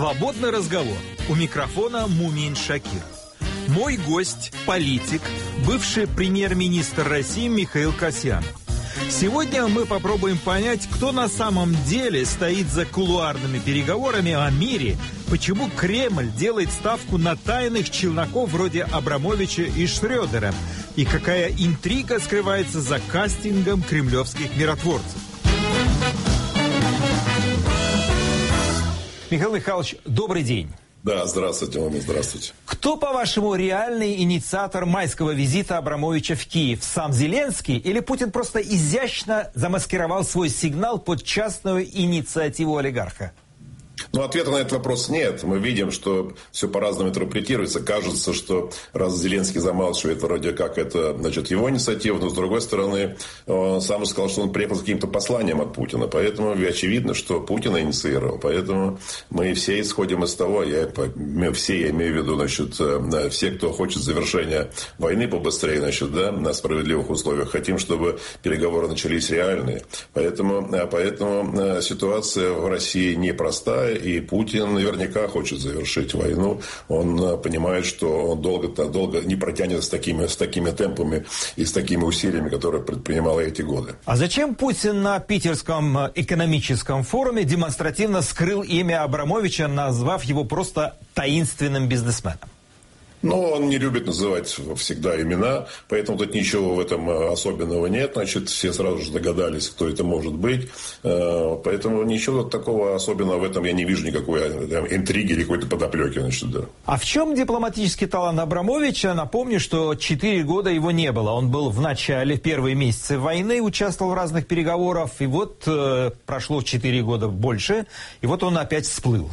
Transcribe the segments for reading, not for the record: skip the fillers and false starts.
Свободный разговор. У микрофона Мумин Шакир. Мой гость – политик, бывший премьер-министр России Михаил Касьянов. Сегодня мы попробуем понять, кто на самом деле стоит за кулуарными переговорами о мире, почему Кремль делает ставку на тайных челноков вроде Абрамовича и Шрёдера, и какая интрига скрывается за кастингом кремлевских миротворцев. Михаил Михайлович, добрый день. Да, здравствуйте, Мамин, здравствуйте. Кто, по-вашему, реальный инициатор майского визита Абрамовича в Киев? Сам Зеленский или Путин просто изящно замаскировал свой сигнал под частную инициативу олигарха? Ну, ответа на этот вопрос нет. Мы видим, что все по-разному интерпретируется. Кажется, что раз Зеленский замалчивает, вроде как это, значит, его инициатива, но с другой стороны, он сам сказал, что он приехал с каким-то посланием от Путина. Поэтому очевидно, что Путин инициировал. Поэтому мы все исходим из того, я имею в виду, значит, все, кто хочет завершения войны побыстрее, значит, да, на справедливых условиях, хотим, чтобы переговоры начались реальные. Поэтому ситуация в России непростая. И Путин наверняка хочет завершить войну. Он понимает, что он долго не протянет с такими темпами и с такими усилиями, которые предпринимал эти годы. А зачем Путин на Питерском экономическом форуме демонстративно скрыл имя Абрамовича, назвав его просто таинственным бизнесменом? Но он не любит называть всегда имена, поэтому тут ничего в этом особенного нет. Значит, все сразу же догадались, кто это может быть. Поэтому ничего такого особенного в этом я не вижу, никакой интриги или какой-то подоплеки. Значит, да. А в чем дипломатический талант Абрамовича? Напомню, что 4 года его не было. Он был в начале, в первые месяцы войны, участвовал в разных переговорах. И вот прошло 4 года больше, и вот он опять всплыл.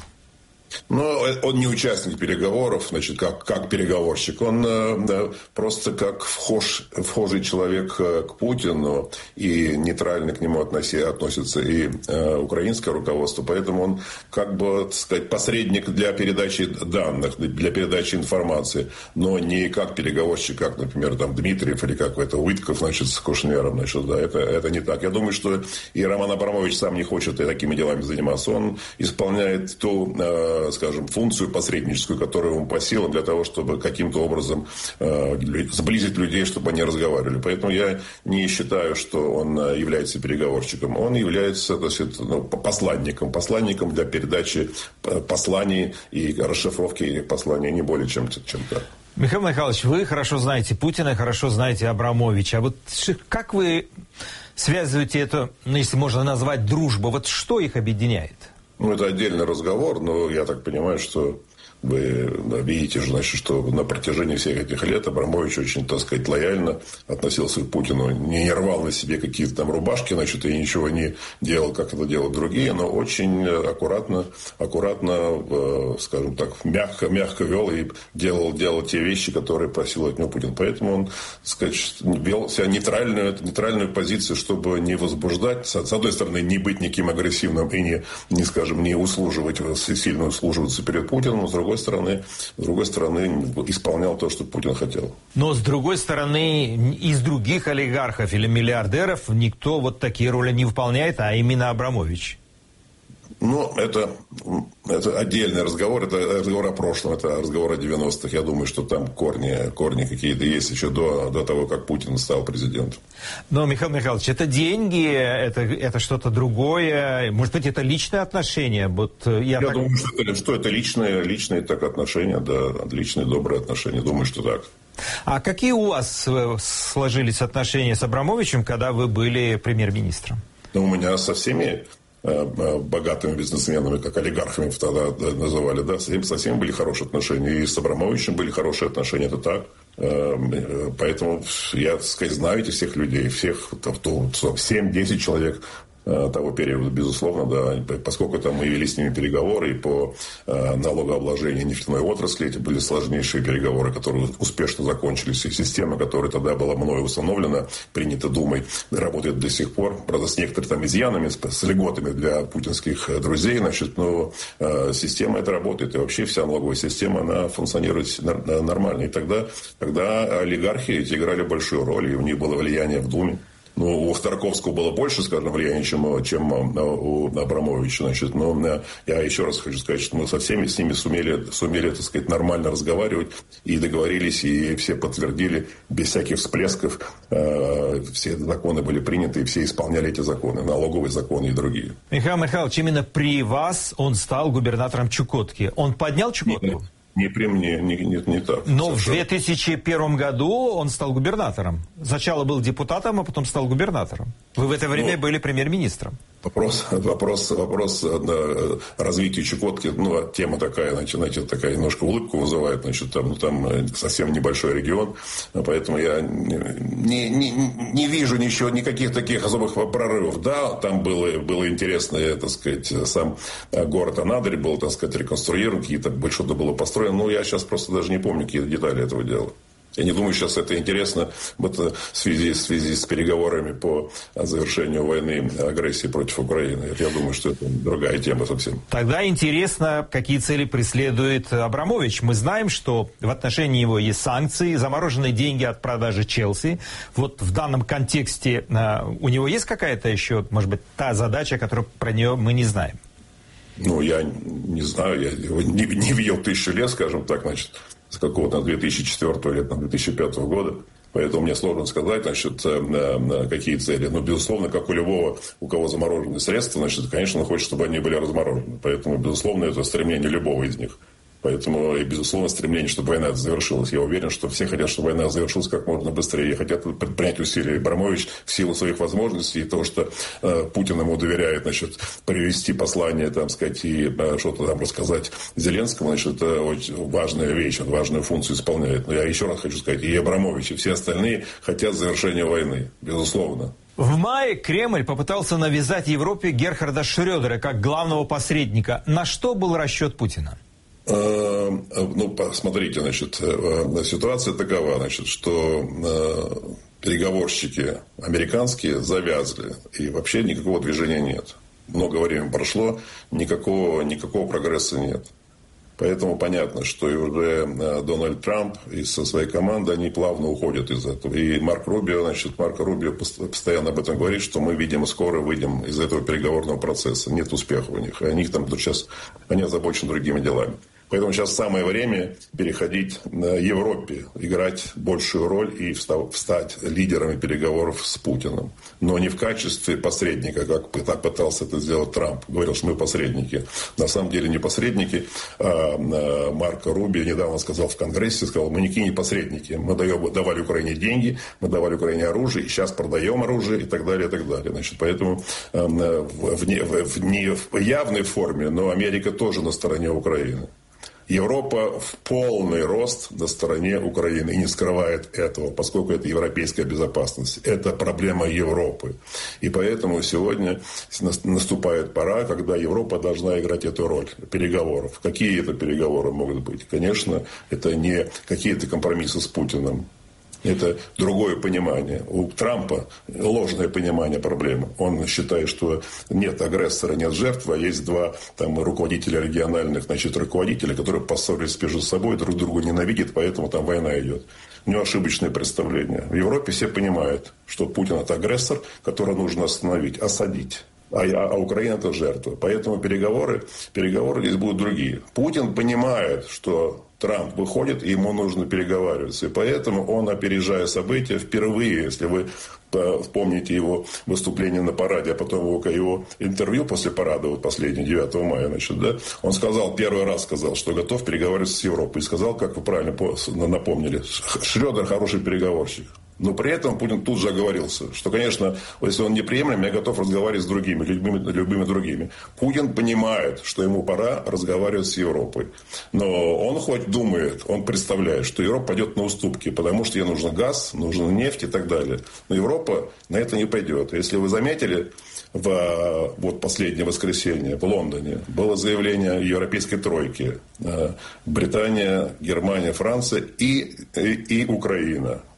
Но он не участник переговоров, значит, как переговорщик. Он просто как вхожий человек к Путину, и нейтрально к нему относится и украинское руководство. Поэтому он, как бы, так сказать, посредник для передачи данных, для передачи информации, но не как переговорщик, как, например, там, Дмитриев или как это Уитков, значит, с Кушнером. Значит, да, это не так. Я думаю, что и Роман Абрамович сам не хочет такими делами заниматься. Он исполняет ту, скажем, функцию посредническую, которая ему по силам, для того, чтобы каким-то образом сблизить людей, чтобы они разговаривали. Поэтому я не считаю, что он является переговорщиком. Он является, посланником для передачи посланий и расшифровки посланий, не более чем так. Михаил Михайлович, вы хорошо знаете Путина, хорошо знаете Абрамовича. А вот как вы связываете это, если можно назвать, дружбу? Вот что их объединяет? Ну, это отдельный разговор, но я так понимаю, что вы видите же, значит, что на протяжении всех этих лет Абрамович очень, так сказать, лояльно относился к Путину. Не рвал на себе какие-то там рубашки, значит, и ничего не делал, как это делают другие, но очень аккуратно, скажем так, мягко вел и делал те вещи, которые просил от него Путин. Поэтому он, так сказать, вел себя нейтральную позицию, чтобы не возбуждать, с одной стороны, не быть никаким агрессивным и не сильно услуживаться перед Путиным, с другой стороны, исполнял то, что Путин хотел. Но, с другой стороны, из других олигархов или миллиардеров никто вот такие роли не выполняет, а именно Абрамович. Ну, это отдельный разговор, это разговор о прошлом, это разговор о 90-х. Я думаю, что там корни какие-то есть еще до того, как Путин стал президентом. Но, Михаил Михайлович, это деньги, это что-то другое, может быть, это личные отношения? Я думаю, что это личные так отношения, да, личные добрые отношения, думаю, что так. А какие у вас сложились отношения с Абрамовичем, когда вы были премьер-министром? Ну, у меня со всеми богатыми бизнесменами, как олигархами тогда называли, да, со всеми были хорошие отношения. И с Абрамовичем были хорошие отношения, это так. Поэтому я, так сказать, знаю этих всех людей, всех 7-10 человек того периода, безусловно, да, поскольку там мы вели с ними переговоры и по налогообложению нефтяной отрасли, эти были сложнейшие переговоры, которые успешно закончились, и система, которая тогда была мною установлена, принята Думой, работает до сих пор, правда, с некоторыми там изъянами, с льготами для путинских друзей, значит, но система эта работает, и вообще вся налоговая система, она функционирует нормально, и тогда олигархи эти играли большую роль, и у них было влияние в Думе. у Ходорковского было больше, скажем, влияния, чем у Абрамовича. Значит, но я еще раз хочу сказать, что мы со всеми с ними сумели, так сказать, нормально разговаривать и договорились, и все подтвердили без всяких всплесков. Все законы были приняты, и все исполняли эти законы, налоговые законы и другие. Михаил Михайлович, именно при вас он стал губернатором Чукотки. Он поднял Чукотку? Не при мне, не так. Но в 2001 году он стал губернатором. Сначала был депутатом, а потом стал губернатором. Вы в это время были премьер-министром. Вопрос развития Чукотки, тема такая, значит, такая немножко улыбку вызывает, значит, там совсем небольшой регион, поэтому я не вижу никаких таких особых прорывов. Да, там было интересно, так сказать, сам город Анадырь был, так сказать, реконструирован, что-то было построено, но я сейчас просто даже не помню какие детали этого дела. Я не думаю, сейчас это интересно в связи с переговорами по завершению войны, агрессии против Украины. Я думаю, что это другая тема совсем. Тогда интересно, какие цели преследует Абрамович. Мы знаем, что в отношении его есть санкции, замороженные деньги от продажи Челси. Вот в данном контексте у него есть какая-то еще, может быть, та задача, которую про нее мы не знаем? Я не знаю, я его не видел 1000 лет, скажем так, значит, с какого-то 2004 или 2005 года. Поэтому мне сложно сказать, значит, какие цели. Но, безусловно, как у любого, у кого замороженные средства, значит, конечно, он хочет, чтобы они были разморожены. Поэтому, безусловно, это стремление любого из них. Поэтому, и, безусловно, стремление, чтобы война завершилась. Я уверен, что все хотят, чтобы война завершилась как можно быстрее. И хотят предпринять усилия. Абрамович в силу своих возможностей и того, что Путин ему доверяет, значит, привести послание, там, сказать, и что-то там рассказать Зеленскому, значит, это очень важная вещь, он важную функцию исполняет. Но я еще раз хочу сказать, и Абрамович, и все остальные хотят завершения войны. Безусловно. В мае Кремль попытался навязать Европе Герхарда Шрёдера как главного посредника. На что был расчет Путина? Посмотрите, значит, ситуация такова, значит, что переговорщики американские завязли, и вообще никакого движения нет. Много времени прошло, никакого прогресса нет. Поэтому понятно, что и уже Дональд Трамп и со своей командой, они плавно уходят из этого. И Марко Рубио постоянно об этом говорит, что мы, видимо, скоро выйдем из этого переговорного процесса. Нет успеха у них. И они озабочены другими делами. Поэтому сейчас самое время переходить на Европе, играть большую роль и стать лидерами переговоров с Путиным. Но не в качестве посредника, как пытался это сделать Трамп. Говорил, что мы посредники. На самом деле не посредники. Марко Рубио недавно сказал в Конгрессе, мы никакие не посредники. Мы давали Украине деньги, мы давали Украине оружие, и сейчас продаем оружие и так далее, и так далее. Значит, поэтому не в явной форме, но Америка тоже на стороне Украины. Европа в полный рост на стороне Украины и не скрывает этого, поскольку это европейская безопасность. Это проблема Европы. И поэтому сегодня наступает пора, когда Европа должна играть эту роль переговоров. Какие это переговоры могут быть? Конечно, это не какие-то компромиссы с Путиным. Это другое понимание. У Трампа ложное понимание проблемы. Он считает, что нет агрессора, нет жертвы, а есть два руководителя региональных, руководителя, которые поссорились между собой, друг друга ненавидят, поэтому там война идет. У него ошибочное представление. В Европе все понимают, что Путин – это агрессор, которого нужно остановить, осадить. А Украина – это жертва. Поэтому переговоры здесь будут другие. Путин понимает, что Трамп выходит, и ему нужно переговариваться. И поэтому он, опережая события, впервые, если вы помните его выступление на параде, а потом его интервью после парада, последнее, 9 мая, он первый раз сказал, что готов переговариваться с Европой. И сказал, как вы правильно напомнили, Шрёдер хороший переговорщик. Но при этом Путин тут же оговорился, что, конечно, если он неприемлем, я готов разговаривать с другими, любыми другими. Путин понимает, что ему пора разговаривать с Европой. Но он хоть думает, он представляет, что Европа пойдет на уступки, потому что ей нужен газ, нужна нефть и так далее. Но Европа на это не пойдет. Если вы заметили, в последнее воскресенье в Лондоне было заявление европейской тройки. Британия, Германия, Франция и Украина.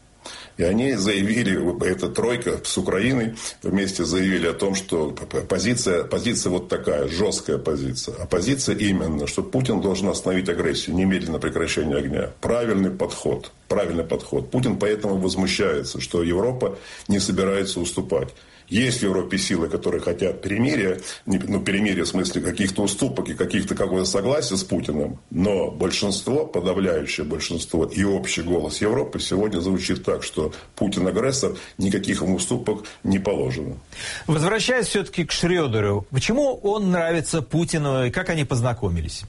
И они заявили, эта тройка с Украиной вместе заявили о том, что позиция вот такая, жесткая позиция. А позиция именно, что Путин должен остановить агрессию, немедленно прекращение огня. Правильный подход. Путин поэтому возмущается, что Европа не собирается уступать. Есть в Европе силы, которые хотят перемирия, перемирия в смысле каких-то уступок и какого-то согласия с Путиным, но большинство, подавляющее большинство и общий голос Европы сегодня звучит так, что Путин агрессор, никаких ему уступок не положено. Возвращаясь все-таки к Шрёдеру, почему он нравится Путину и как они познакомились?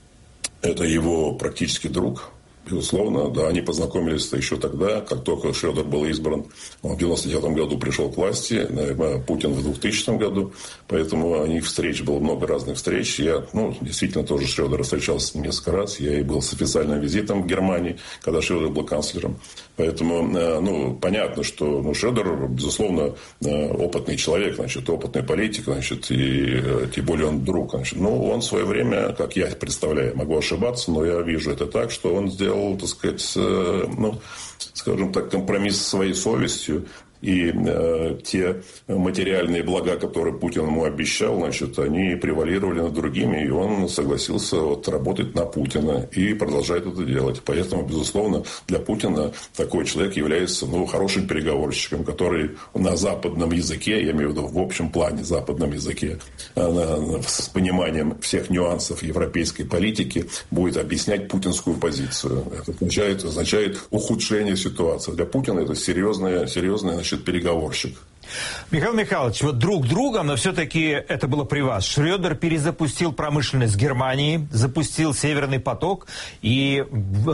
Это его практически друг. Безусловно, да, они познакомились еще тогда, как только Шрёдер был избран. Он в 1999 году пришел к власти, Путин в 2000 году. Поэтому у них было много разных встреч. Я, действительно, тоже Шрёдер встречался с ним несколько раз. Я и был с официальным визитом в Германии, когда Шрёдер был канцлером. Поэтому, понятно, что Шрёдер, безусловно, опытный человек, опытный политик, и тем более он друг. Он в свое время, как я представляю, могу ошибаться, но я вижу это так, что он сделал, так сказать, скажем так, компромисс со своей совестью. И те материальные блага, которые Путин ему обещал, они превалировали над другими. И он согласился работать на Путина и продолжает это делать. Поэтому, безусловно, для Путина такой человек является хорошим переговорщиком, который на западном языке, я имею в виду в общем плане западном языке, с пониманием всех нюансов европейской политики, будет объяснять путинскую позицию. Это означает ухудшение ситуации. Для Путина это серьезный переговорщик. Михаил Михайлович, друг другом, но все-таки это было при вас. Шрёдер перезапустил промышленность Германии, запустил Северный поток и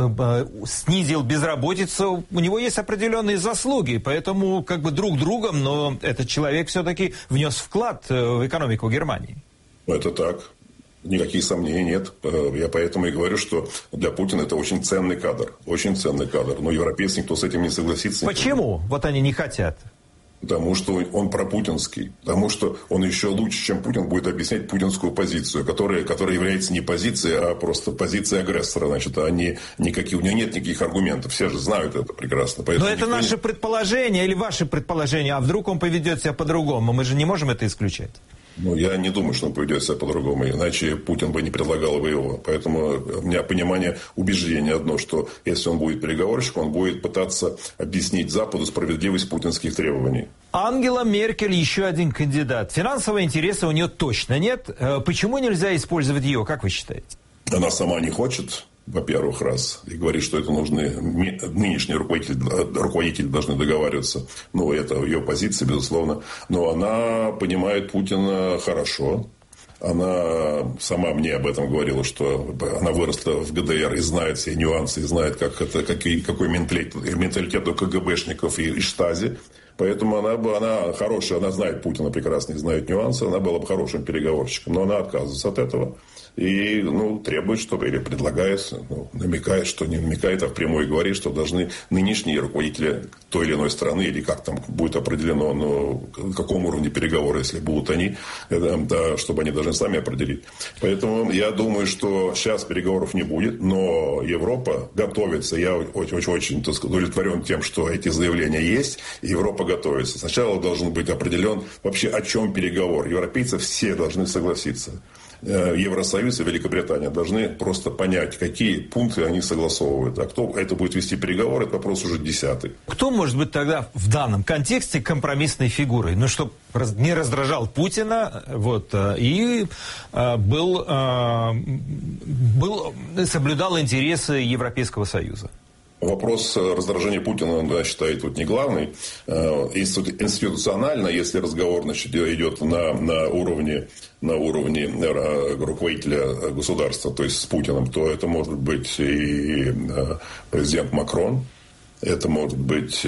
снизил безработицу. У него есть определенные заслуги, поэтому друг другом, но этот человек все-таки внес вклад в экономику Германии. Это так. Никаких сомнений нет. Я поэтому и говорю, что для Путина это очень ценный кадр. Очень ценный кадр. Но европейцы никто с этим не согласится. Почему? Они не хотят. Потому что он пропутинский. Потому что он еще лучше, чем Путин, будет объяснять путинскую позицию, которая является не позицией, а просто позицией агрессора. У него нет никаких аргументов. Все же знают это прекрасно. Но это наше предположение или ваше предположение. А вдруг он поведет себя по-другому? Мы же не можем это исключать. Я не думаю, что он поведет себя по-другому, иначе Путин бы не предлагал его. Поэтому у меня понимание, убеждение одно, что если он будет переговорщиком, он будет пытаться объяснить Западу справедливость путинских требований. Ангела Меркель еще один кандидат. Финансового интереса у нее точно нет. Почему нельзя использовать ее, как вы считаете? Она сама не хочет. Во-первых, раз. И говорит, что это нужны нынешние руководители должны договариваться. Это ее позиция, безусловно. Но она понимает Путина хорошо. Она сама мне об этом говорила, что она выросла в ГДР и знает все нюансы, и знает, какой менталитет у КГБшников и Штази. Поэтому она хорошая, она знает Путина прекрасно и знает нюансы, она была бы хорошим переговорщиком. Но она отказывается от этого. И требует, или предлагает, намекает, что не намекает, а впрямую говорит, что должны нынешние руководители той или иной страны, или как там будет определено, на каком уровне переговоры, если будут они, чтобы они должны сами определить. Поэтому я думаю, что сейчас переговоров не будет, но Европа готовится. Я очень удовлетворен тем, что эти заявления есть, и Европа готовится. Сначала должен быть определен вообще, о чем переговор. Европейцы все должны согласиться. Евросоюз и Великобритания должны просто понять, какие пункты они согласовывают. А кто это будет вести переговоры, это вопрос уже 10-й. Кто может быть тогда в данном контексте компромиссной фигурой? Чтобы не раздражал Путина, и соблюдал интересы Европейского Союза. Вопрос раздражения Путина, я считаю, тут не главный. Институционально, если разговор идет на уровне руководителя государства, то есть с Путиным, то это может быть и президент Макрон. Это может быть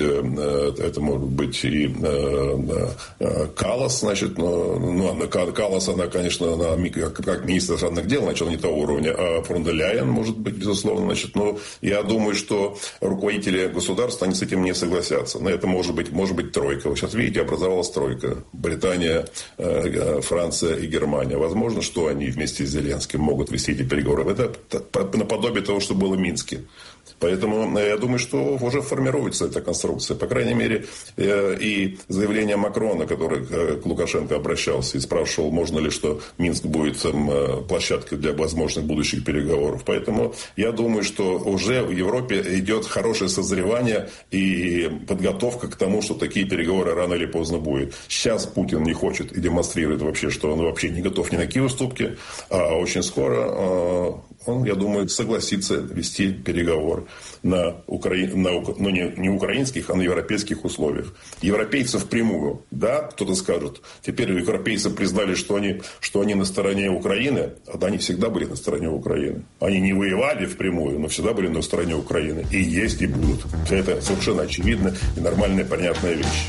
и Каллас, Каллас, она, конечно, как министр иностранных дел, не того уровня, а фон дер Ляйен, может быть, безусловно, но я думаю, что руководители государства, они с этим не согласятся. На это может быть тройка. Вы сейчас видите, образовалась тройка. Британия, Франция и Германия. Возможно, что они вместе с Зеленским могут вести эти переговоры. Это наподобие того, что было в Минске. Поэтому я думаю, что уже формируется эта конструкция. По крайней мере, и заявление Макрона, который к Лукашенко обращался и спрашивал, можно ли, что Минск будет площадкой для возможных будущих переговоров. Поэтому я думаю, что уже в Европе идет хорошее созревание и подготовка к тому, что такие переговоры рано или поздно будут. Сейчас Путин не хочет и демонстрирует вообще, что он вообще не готов ни на какие уступки, а очень скоро он, я думаю, согласится вести переговоры не украинских, а на европейских условиях. Европейцы впрямую, да, кто-то скажет, теперь европейцы признали, что они на стороне Украины, а они всегда были на стороне Украины. Они не воевали впрямую, но всегда были на стороне Украины. И есть, и будут. Это совершенно очевидная и нормальная, понятная вещь.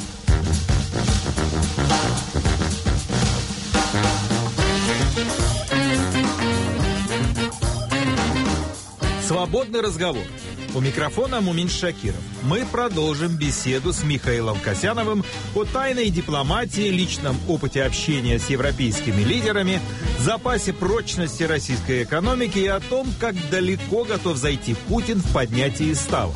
Свободный разговор. У микрофона Мумин Шакиров. Мы продолжим беседу с Михаилом Касьяновым о тайной дипломатии, личном опыте общения с европейскими лидерами, запасе прочности российской экономики и о том, как далеко готов зайти Путин в поднятии ставок.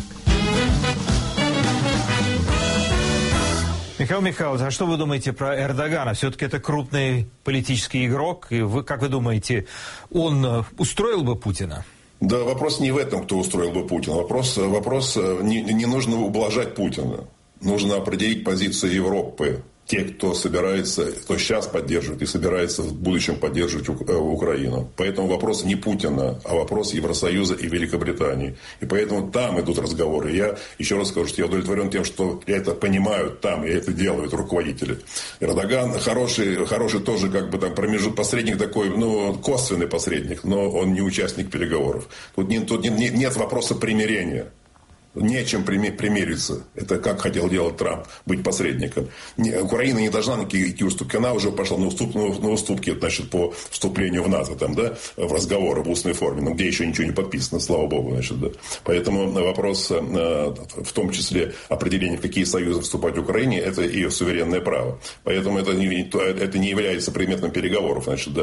Михаил Михайлович, а что вы думаете про Эрдогана? Все-таки это крупный политический игрок. И вы, как вы думаете, он устроил бы Путина? Да, вопрос не в этом, кто устроил бы Путина. Вопрос не нужно ублажать Путина. Нужно определить позицию Европы. Те, кто сейчас поддерживает и собирается в будущем поддерживать Украину. Поэтому вопрос не Путина, а вопрос Евросоюза и Великобритании. И поэтому там идут разговоры. Я еще раз скажу, что я удовлетворен тем, что это понимают там, и это делают руководители. Эрдоган хороший тоже посредник такой, косвенный посредник, но он не участник переговоров. Тут нет вопроса примирения. Нечем примириться. Это как хотел делать Трамп, быть посредником. Украина не должна на какие уступки. Она уже пошла на уступки по вступлению в НАТО, в разговоры в устной форме, где еще ничего не подписано, слава богу. Поэтому вопрос, в том числе определения, в какие союзы вступать Украине, это ее суверенное право. Поэтому это не является предметом переговоров.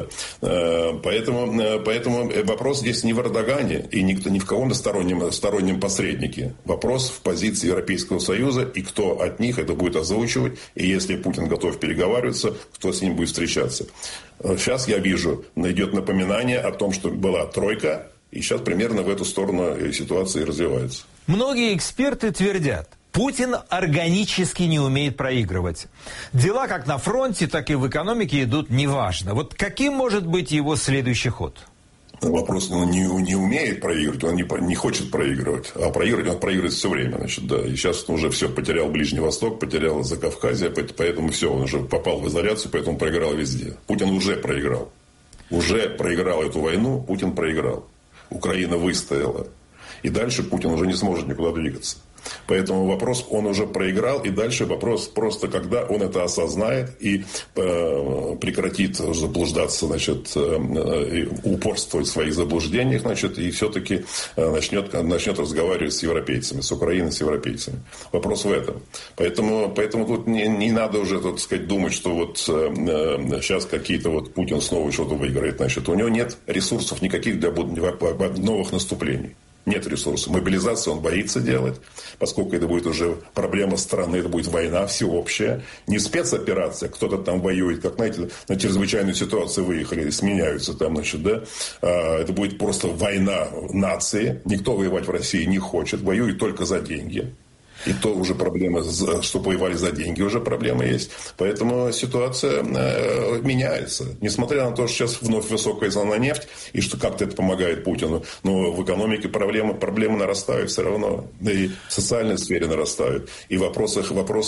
Поэтому вопрос здесь не в Эрдогане и ни в каком-то стороннем посреднике. Вопрос в позиции Европейского Союза, и кто от них это будет озвучивать, и если Путин готов переговариваться, кто с ним будет встречаться. Сейчас я вижу, идет напоминание о том, что была тройка, и сейчас примерно в эту сторону ситуация и развивается. Многие эксперты твердят, Путин органически не умеет проигрывать. Дела как на фронте, так и в экономике идут неважно. Вот каким может быть его следующий ход? Вопрос, он не умеет проигрывать, он не хочет проигрывать, а проигрывать он проигрывает все время. И сейчас он уже все потерял Ближний Восток, потерял Закавказье, поэтому все, он уже попал в изоляцию, поэтому проиграл везде. Путин уже проиграл. Уже проиграл эту войну, Путин проиграл. Украина выстояла. И дальше Путин уже не сможет никуда двигаться. Поэтому вопрос, он уже проиграл, и дальше вопрос просто, когда он это осознает и прекратит заблуждаться, упорствовать в своих заблуждениях, и все-таки начнет разговаривать с европейцами, с Украиной, с европейцами. Вопрос в этом. Поэтому тут не надо уже, думать, что сейчас какие-то Путин снова что-то выиграет. У него нет ресурсов никаких для новых наступлений. Нет ресурсов. Мобилизацию он боится делать, поскольку это будет уже проблема страны, это будет война всеобщая. Не спецоперация, кто-то там воюет, как, на чрезвычайную ситуацию выехали, сменяются это будет просто война нации. Никто воевать в России не хочет, воюет только за деньги. И то уже проблема, что воевали за деньги, уже проблема есть. Поэтому ситуация меняется. Несмотря на то, что сейчас вновь высокая цена на нефть, и что как-то это помогает Путину, но в экономике проблемы нарастают все равно. Да и в социальной сфере нарастают. И в вопросах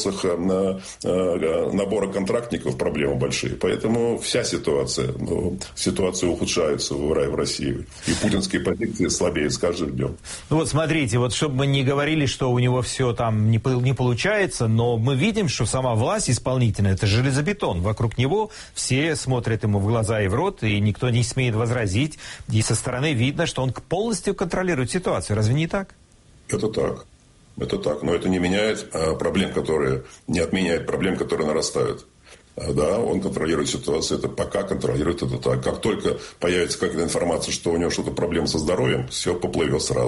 набора контрактников проблемы большие. Поэтому вся ситуация ухудшается в России. И путинские позиции слабеют с каждым днем. Смотрите, чтобы мы не говорили, что у него все там не получается, но мы видим, что сама власть исполнительная – это железобетон. Вокруг него все смотрят ему в глаза и в рот, и никто не смеет возразить. И со стороны видно, что он полностью контролирует ситуацию. Разве не так? Это так. Но это не меняет не отменяет проблем, которые нарастают. Да, он контролирует ситуацию, это пока контролирует это так. Как только появится какая-то информация, что у него что-то проблемы со здоровьем, все поплывет сразу.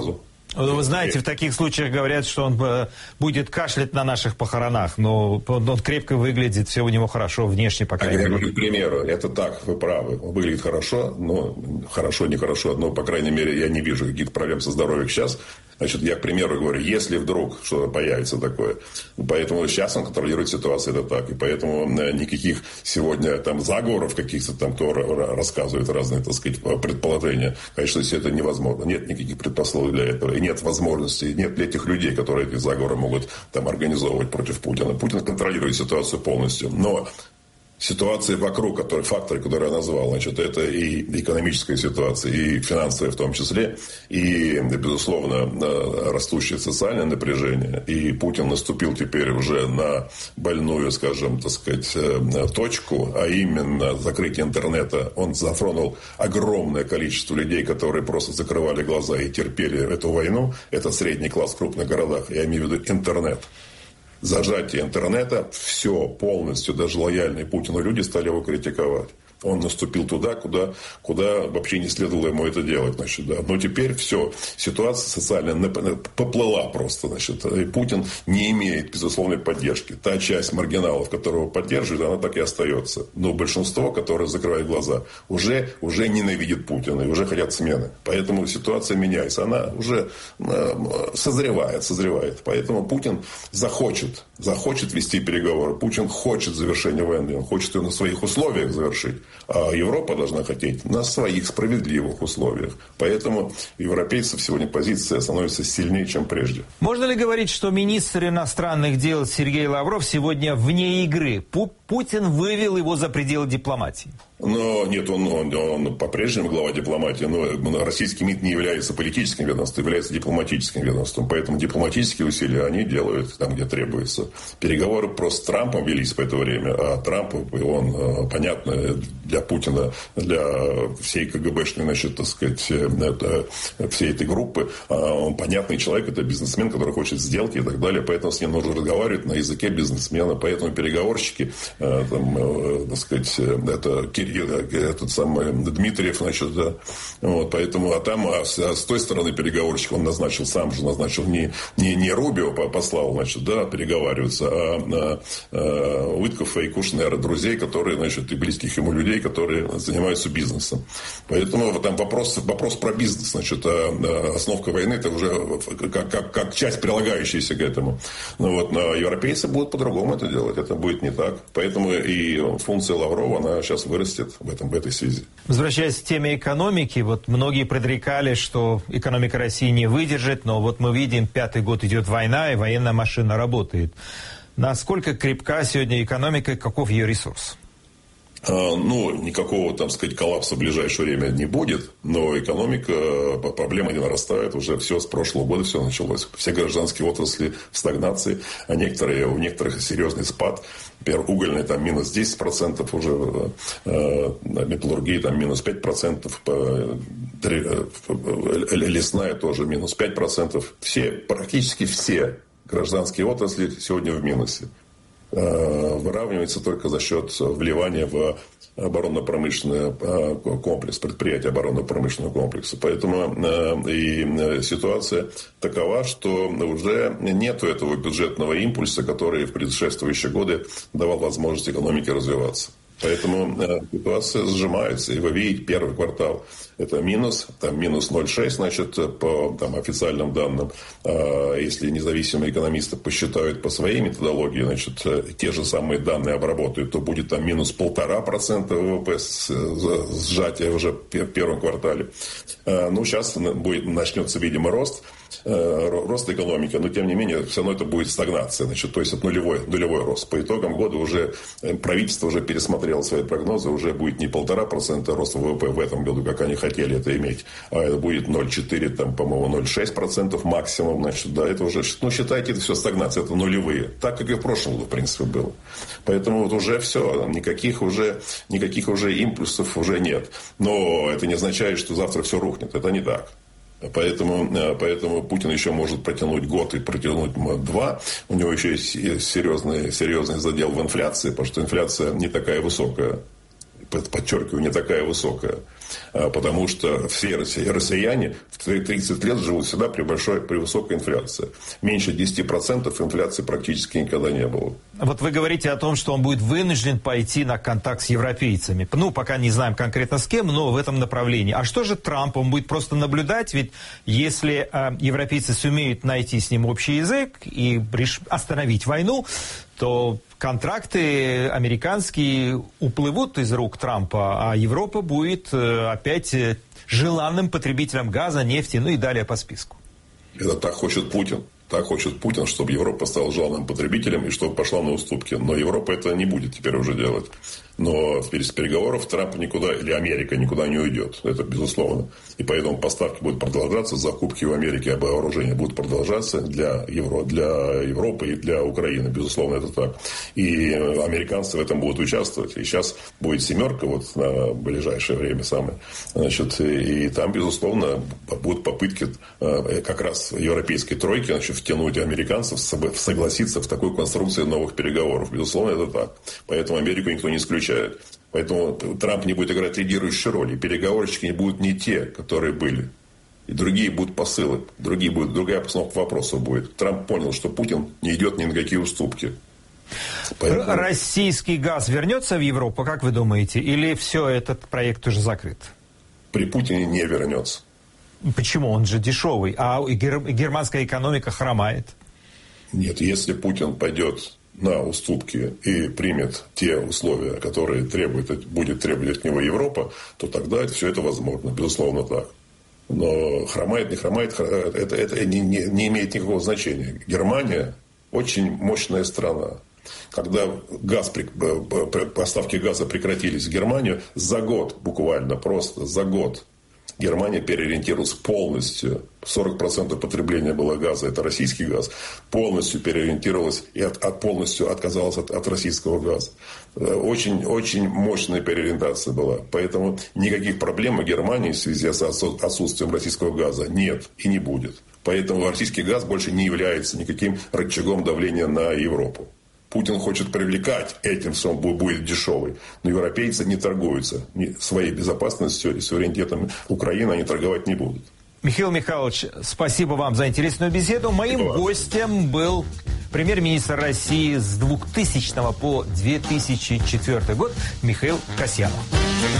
Вы знаете, в таких случаях говорят, что он будет кашлять на наших похоронах, но он крепко выглядит, все у него хорошо, внешне, по крайней мере. Я говорю, к примеру, это так, вы правы. Он выглядит хорошо, но хорошо, нехорошо, но, по крайней мере, я не вижу каких-то проблем со здоровьем сейчас. Значит, я, к примеру, говорю, если вдруг что-то появится такое, поэтому сейчас он контролирует ситуацию, это так, и поэтому никаких сегодня там заговоров каких-то там, кто рассказывает разные, так сказать, предположения, конечно, все это невозможно. Нет никаких предпосылок для этого, и нет возможности, нет этих людей, которые эти заговоры могут там организовывать против Путина. Путин контролирует ситуацию полностью, но ситуации вокруг, факторы, которые я назвал, значит, это и экономическая ситуация, и финансовая в том числе, и, безусловно, растущее социальное напряжение. И Путин наступил теперь уже на больную, скажем, так сказать, точку, а именно закрытие интернета. Он затронул огромное количество людей, которые просто закрывали глаза и терпели эту войну. Это средний класс в крупных городах, я имею в виду интернет. Зажатие интернета, все полностью, даже лояльные Путину люди стали его критиковать. Он наступил туда, куда вообще не следовало ему это делать. Значит, да. Но теперь все, ситуация социальная поплыла просто. Значит, и Путин не имеет безусловной поддержки. Та часть маргиналов, которого поддерживает, она так и остается. Но большинство, которое закрывает глаза, уже ненавидит Путина и уже хотят смены. Поэтому ситуация меняется. Она уже созревает. Поэтому Путин захочет вести переговоры. Путин хочет завершения войны. Он хочет ее на своих условиях завершить. А Европа должна хотеть на своих справедливых условиях. Поэтому у европейцев сегодня позиция становится сильнее, чем прежде. Можно ли говорить, что министр иностранных дел Сергей Лавров сегодня вне игры? Путин вывел его за пределы дипломатии. Но нет, он по-прежнему глава дипломатии. Но российский МИД не является политическим ведомством, является дипломатическим ведомством. Поэтому дипломатические усилия они делают там, где требуется. Переговоры просто с Трампом велись в это время. А Трамп, он, понятно, для Путина, для всей КГБшной, значит, так сказать, всей этой группы, он понятный человек, это бизнесмен, который хочет сделки и так далее. Поэтому с ним нужно разговаривать на языке бизнесмена. Поэтому переговорщики, так сказать, это этот самый Дмитриев, значит, да. Вот, поэтому, с той стороны переговорщик он назначил, сам же назначил, не Рубио послал, значит, да, переговариваться, а Уиткофа и Кушнера, друзей, которые, значит, и близких ему людей, которые занимаются бизнесом. Поэтому там вопрос про бизнес, значит, остановка войны, это уже как часть, прилагающаяся к этому. Но европейцы будут по-другому это делать, это будет не так. Поэтому и функция Лаврова, она сейчас вырастет в этой связи. Возвращаясь к теме экономики, многие предрекали, что экономика России не выдержит, но мы видим, 5-й год идет война, и военная машина работает. Насколько крепка сегодня экономика и каков ее ресурс? Никакого, там сказать, коллапса в ближайшее время не будет, но экономика, проблемы не нарастают, уже все с прошлого года все началось. Все гражданские отрасли в стагнации, а у некоторых серьезный спад. Например, угольная там минус 10%, уже металлургия там минус 5%, лесная тоже минус 5%. Практически все гражданские отрасли сегодня в минусе. Выравнивается только за счет вливания в оборонно-промышленный комплекс, предприятия оборонно-промышленного комплекса. Поэтому и ситуация такова, что уже нет этого бюджетного импульса, который в предшествующие годы давал возможность экономике развиваться. Поэтому ситуация сжимается. И вы видите, первый квартал это минус 0,6, значит, по официальным данным. Если независимые экономисты посчитают по своей методологии, значит, те же самые данные обработают, то будет минус 1,5% ВВП сжатие уже в первом квартале. Сейчас начнется, видимо, рост экономики, но тем не менее все равно это будет стагнация, значит, то есть это нулевой рост. По итогам года уже правительство уже пересмотрело свои прогнозы, уже будет не 1,5% роста ВВП в этом году, как они хотели это иметь, а это будет 0,4, по-моему, 0,6% максимум, значит, да, это уже, считайте, это все стагнация, это нулевые, так как и в прошлом году, в принципе, было. Поэтому уже все, никаких уже импульсов уже нет. Но это не означает, что завтра все рухнет, это не так. Поэтому Путин еще может протянуть год и протянуть 2. У него еще есть серьезный задел в инфляции, потому что инфляция не такая высокая, подчеркиваю, не такая высокая. Потому что все россияне в 30 лет живут всегда при высокой инфляции. Меньше 10% инфляции практически никогда не было. Вот вы говорите о том, что он будет вынужден пойти на контакт с европейцами. Ну, пока не знаем конкретно с кем, но в этом направлении. А что же Трамп? Он будет просто наблюдать? Ведь если европейцы сумеют найти с ним общий язык и остановить войну, то контракты американские уплывут из рук Трампа, а Европа будет опять желанным потребителем газа, нефти, ну и далее по списку. Это так хочет Путин. Так хочет Путин, чтобы Европа стала желанным потребителем и чтобы пошла на уступки. Но Европа это не будет теперь уже делать. Но с переговоров Трамп никуда, или Америка никуда не уйдет. Это безусловно. И поэтому поставки будут продолжаться, закупки в Америке вооружения будут продолжаться для Европы и для Украины. Безусловно, это так. И американцы в этом будут участвовать. И сейчас будет семерка вот на ближайшее время самое. Значит, и там, безусловно, будут попытки как раз европейской тройки, значит, втянуть американцев, согласиться в такой конструкции новых переговоров. Безусловно, это так. Поэтому Америку никто не исключает. Поэтому Трамп не будет играть лидирующую роль. И переговорщики не будут не те, которые были. И другие будут посылы. Другая постановка вопросов будет. Трамп понял, что Путин не идет ни на какие уступки. Поэтому... Российский газ вернется в Европу, как вы думаете? Или все, этот проект уже закрыт? При Путине не вернется. Почему? Он же дешевый. А германская экономика хромает. Нет, если Путин пойдет на уступки и примет те условия, которые будет требовать от него Европа, то тогда все это возможно. Безусловно, так. Но хромает, не хромает, это не имеет никакого значения. Германия очень мощная страна. Когда поставки газа прекратились в Германию, за год буквально, просто за год, Германия переориентировалась полностью. 40% потребления было газа, это российский газ. Полностью переориентировалась и полностью отказалась от российского газа. Очень, очень мощная переориентация была. Поэтому никаких проблем у Германии в связи с отсутствием российского газа нет и не будет. Поэтому российский газ больше не является никаким рычагом давления на Европу. Путин хочет привлекать этим, что он будет дешевый. Но европейцы не торгуются. Своей безопасностью и суверенитетом Украины они торговать не будут. Михаил Михайлович, спасибо вам за интересную беседу. Моим гостем был премьер-министр России с 2000 по 2004 год Михаил Касьянов.